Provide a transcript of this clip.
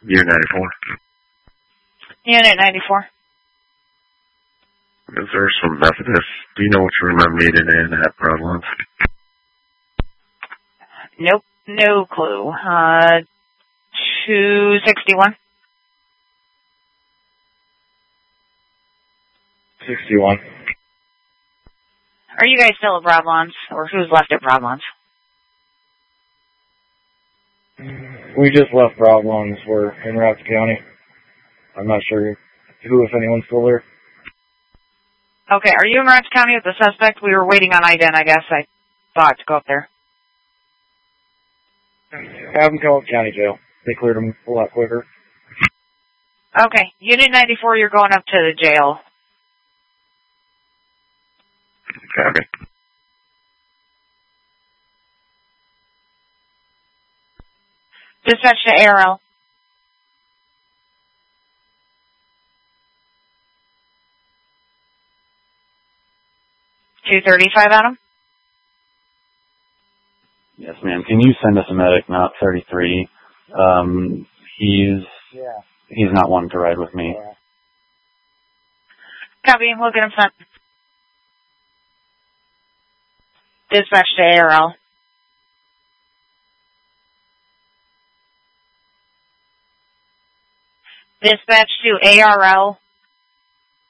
Unit 94. Unit 94. Is there some Methodist? Do you know which room I'm needed in at Broadlands? Nope, no clue. 261. 61. Are you guys still at Broadlands, or who's left at Broadlands? We just left Broadlands. We're in Routes County. I'm not sure who, if anyone's still there. Okay, are you in Routes County with the suspect? We were waiting on IDEN, I guess. I thought to go up there. Have them call County Jail. They cleared them a lot quicker. Okay, Unit 94, you're going up to the jail. Copy. Dispatch to ARL. 235, Adam? Yes, ma'am. Can you send us a medic, not 33? He's not wanting to ride with me. Copy, we'll get him sent. Dispatch to ARL. Dispatch to ARL.